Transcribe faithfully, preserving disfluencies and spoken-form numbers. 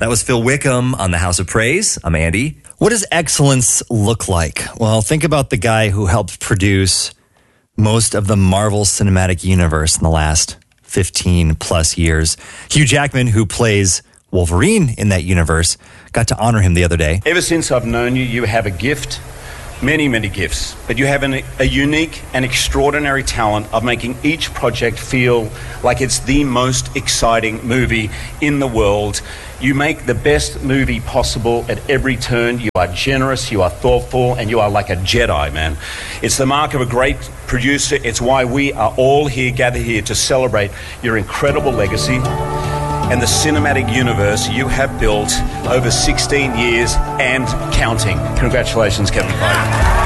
That was Phil Wickham on the House of Praise. I'm Andy. What does excellence look like? Well, think about the guy who helped produce most of the Marvel Cinematic Universe in the last fifteen plus years. Hugh Jackman, who plays Wolverine in that universe, got to honor him the other day. Ever since I've known you, you have a gift, many, many gifts, but you have an, a unique and extraordinary talent of making each project feel like it's the most exciting movie in the world. You make the best movie possible at every turn. You are generous, you are thoughtful, and you are like a Jedi, man. It's the mark of a great producer. It's why we are all here, gathered here to celebrate your incredible legacy and the cinematic universe you have built over sixteen years and counting. Congratulations, Kevin Feige.